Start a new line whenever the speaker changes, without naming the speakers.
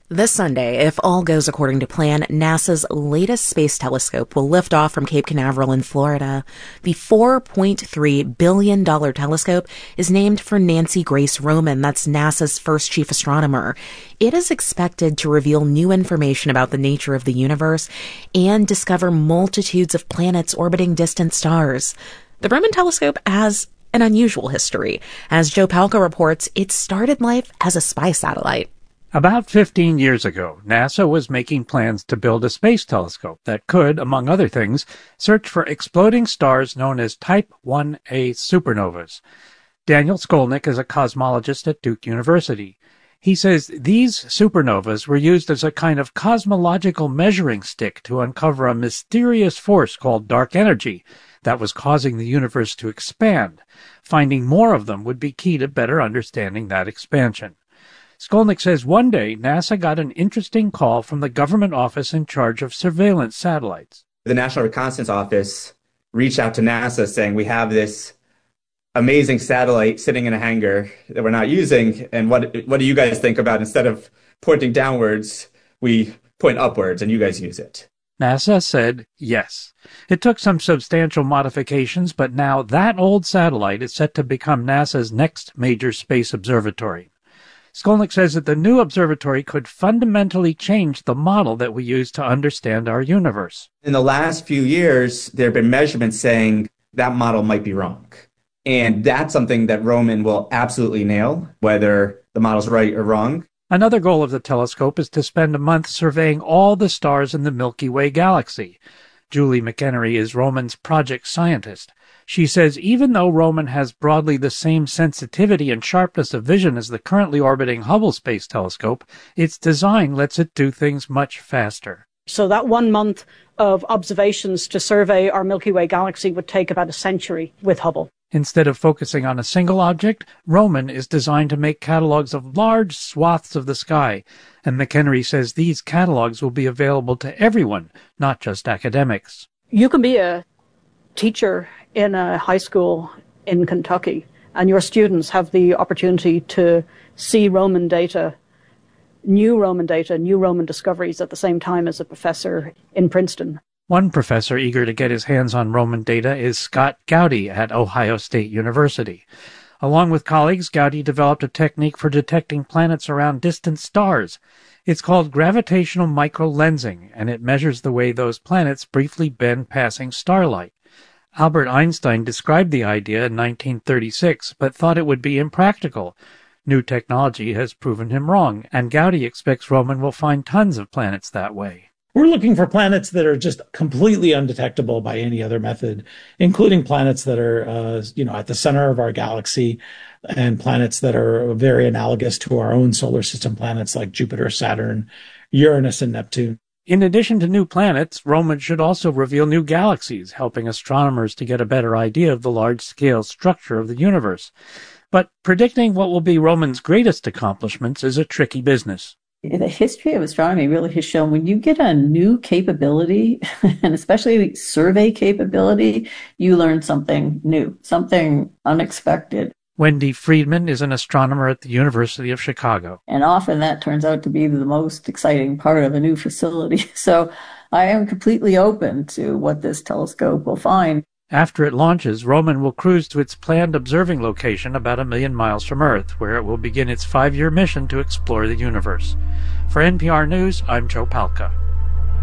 This Sunday, if all goes according to plan, NASA's latest space telescope will lift off from Cape Canaveral in Florida. The $4.3 billion telescope is named for Nancy Grace Roman. That's NASA's first chief astronomer. It is expected to reveal new information about the nature of the universe and discover multitudes of planets orbiting distant stars. The Roman telescope has an unusual history. As Joe Palca reports, it started life as a spy satellite.
About 15 years ago, NASA was making plans to build a space telescope that could, among other things, search for exploding stars known as Type 1a supernovas. Daniel Skolnick is a cosmologist at Duke University. He says these supernovas were used as a kind of cosmological measuring stick to uncover a mysterious force called dark energy that was causing the universe to expand. Finding more of them would be key to better understanding that expansion. Skolnick says one day NASA got an interesting call from the government office in charge of surveillance satellites.
The National Reconnaissance Office reached out to NASA saying, we have this amazing satellite sitting in a hangar that we're not using, and what do you guys think about instead of pointing downwards, we point upwards and you guys use it?
NASA said yes. It took some substantial modifications, but now that old satellite is set to become NASA's next major space observatory. Skolnick says that the new observatory could fundamentally change the model that we use to understand our universe.
In the last few years, there have been measurements saying that model might be wrong. And that's something that Roman will absolutely nail, whether the model's right or wrong.
Another goal of the telescope is to spend a month surveying all the stars in the Milky Way galaxy. Julie McHenry is Roman's project scientist. She says even though Roman has broadly the same sensitivity and sharpness of vision as the currently orbiting Hubble Space Telescope, its design lets it do things much faster.
So that 1 month of observations to survey our Milky Way galaxy would take about a century with Hubble.
Instead of focusing on a single object, Roman is designed to make catalogs of large swaths of the sky, and McHenry says these catalogs will be available to everyone, not just academics.
You can be a teacher in a high school in Kentucky, and your students have the opportunity to see Roman data, new Roman discoveries at the same time as a professor in Princeton.
One professor eager to get his hands on Roman data is Scott Gowdy at Ohio State University. Along with colleagues, Gowdy developed a technique for detecting planets around distant stars. It's called gravitational microlensing, and it measures the way those planets briefly bend passing starlight. Albert Einstein described the idea in 1936, but thought it would be impractical. New technology has proven him wrong, and Gowdy expects Roman will find tons of planets that way.
We're looking for planets that are just completely undetectable by any other method, including planets that are, at the center of our galaxy, and planets that are very analogous to our own solar system planets like Jupiter, Saturn, Uranus, and Neptune.
In addition to new planets, Roman should also reveal new galaxies, helping astronomers to get a better idea of the large-scale structure of the universe. But predicting what will be Roman's greatest accomplishments is a tricky business.
The history of astronomy really has shown when you get a new capability, and especially survey capability, you learn something new, something unexpected.
Wendy Friedman is an astronomer at the University of Chicago.
And often that turns out to be the most exciting part of a new facility. So I am completely open to what this telescope will find.
After it launches, Roman will cruise to its planned observing location about 1 million miles from Earth, where it will begin its 5-year mission to explore the universe. For NPR News, I'm Joe Palca.